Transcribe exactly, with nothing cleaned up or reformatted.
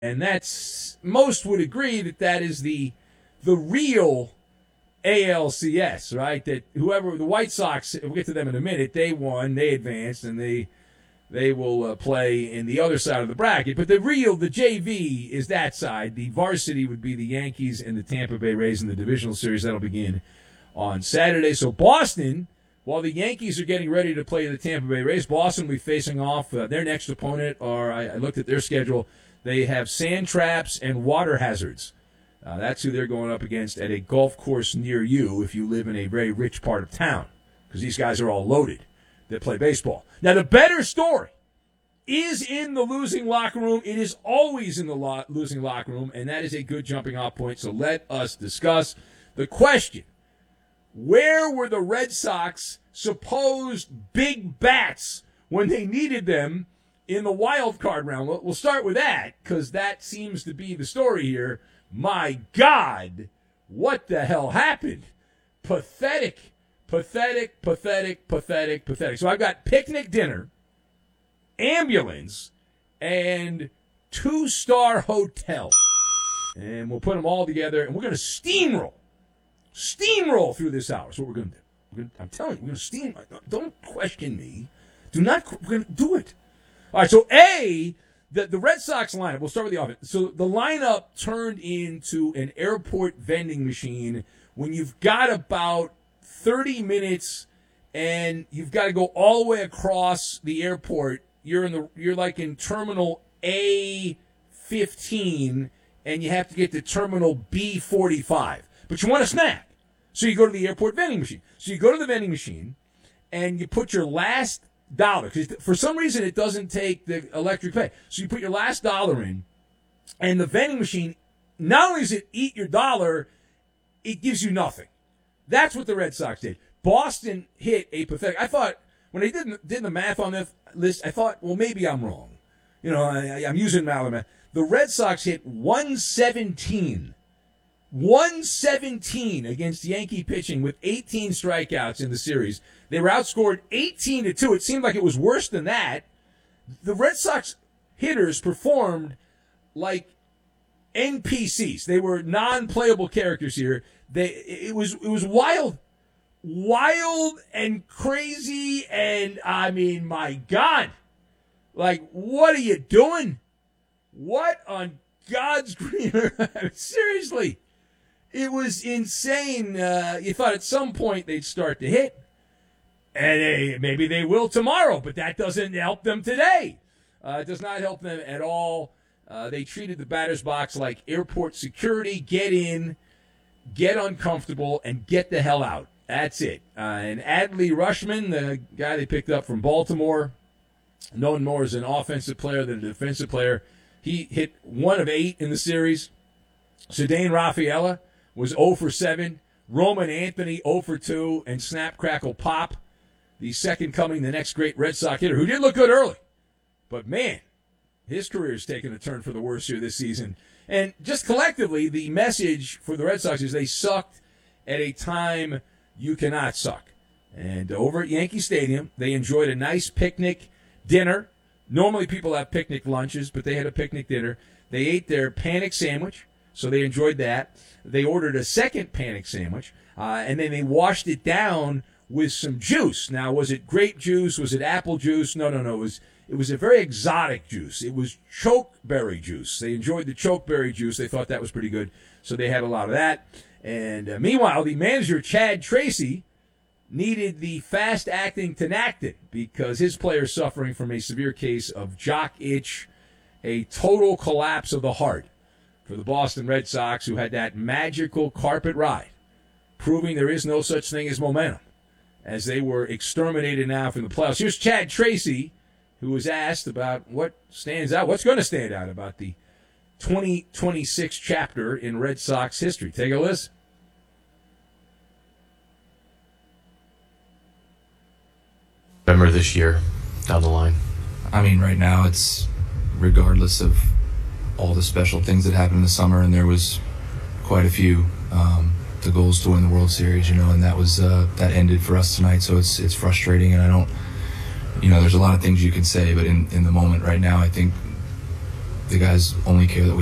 And that's, most would agree that that is the the real A L C S, right? That whoever, the White Sox, we'll get to them in a minute, they won, they advanced, and they they will uh, play in the other side of the bracket. But the real, the J V is that side. The varsity would be the Yankees and the Tampa Bay Rays in the divisional series. That'll begin on Saturday. So Boston, while the Yankees are getting ready to play the Tampa Bay Rays, Boston will be facing off. Uh, their next opponent, or I, I looked at their schedule, they have Sand Traps and Water Hazards. Uh, that's who they're going up against at a golf course near you if you live in a very rich part of town, because these guys are all loaded that play baseball. Now, the better story is in the losing locker room. It is always in the lo- losing locker room, and that is a good jumping off point. So let us discuss the question. Where were the Red Sox supposed big bats when they needed them in the wild card round? We'll start with that, because that seems to be the story here. My God, what the hell happened? Pathetic, pathetic, pathetic, pathetic, pathetic. So I've got picnic dinner, ambulance, and two-star hotel. And we'll put them all together, and we're going to steamroll. Steamroll through this hour. That's what we're going to do. We're gonna, I'm telling you, we're going to steam. Don't question me. Do not, we're going to do it. All right, so A, the, the Red Sox lineup, we'll start with the offense. So the lineup turned into an airport vending machine when you've got about thirty minutes and you've got to go all the way across the airport. You're in the you're like in terminal A fifteen and you have to get to terminal B forty-five. But you want a snack. So you go to the airport vending machine. So you go to the vending machine and you put your last dollar, because for some reason it doesn't take the electric pay. So you put your last dollar in, and the vending machine, not only does it eat your dollar, it gives you nothing. That's what the Red Sox did. Boston hit a pathetic. I thought, when they did, did the math on this list, I thought, well, maybe I'm wrong. You know, I, I'm using math. The Red Sox hit one seventeen. one seventeen against Yankee pitching with eighteen strikeouts in the series. They were outscored eighteen to two. It seemed like it was worse than that. The Red Sox hitters performed like N P Cs. They were non-playable characters here. They it was it was wild, wild and crazy, and I mean, my God, like, what are you doing? What on God's green earth? Seriously. It was insane. Uh, you thought at some point they'd start to hit. And they, maybe they will tomorrow, but that doesn't help them today. Uh, it does not help them at all. Uh, they treated the batter's box like airport security. Get in, get uncomfortable, and get the hell out. That's it. Uh, and Adley Rushman, the guy they picked up from Baltimore, known more as an offensive player than a defensive player, he hit one of eight in the series. Ceddanne Rafaela was zero for seven. Roman Anthony zero for two. And Snap Crackle Pop, the second coming, the next great Red Sox hitter, who did look good early. But, man, his career's taken a turn for the worse here this season. And just collectively, the message for the Red Sox is they sucked at a time you cannot suck. And over at Yankee Stadium, they enjoyed a nice picnic dinner. Normally people have picnic lunches, but they had a picnic dinner. They ate their panic sandwich, so they enjoyed that. They ordered a second panic sandwich, uh, and then they washed it down with some juice. Now, was it grape juice? Was it apple juice? No, no, no. It was, it was a very exotic juice. It was chokeberry juice. They enjoyed the chokeberry juice. They thought that was pretty good, so they had a lot of that. And uh, meanwhile, the manager, Chad Tracy, needed the fast-acting Tinactin because his player is suffering from a severe case of jock itch, a total collapse of the heart for the Boston Red Sox, who had that magical carpet ride, proving there is no such thing as momentum, as they were exterminated now from the playoffs. Here's Chad Tracy, who was asked about what stands out, what's going to stand out about the twenty twenty-six chapter in Red Sox history. Take a listen. Remember this year down the line? I mean, right now it's regardless of all the special things that happened in the summer, and there was quite a few. Um, the goals to win the World Series, you know, and that was uh, that ended for us tonight. So it's it's frustrating, and I don't, you know, there's a lot of things you can say, but in, in the moment right now, I think the guys only care that we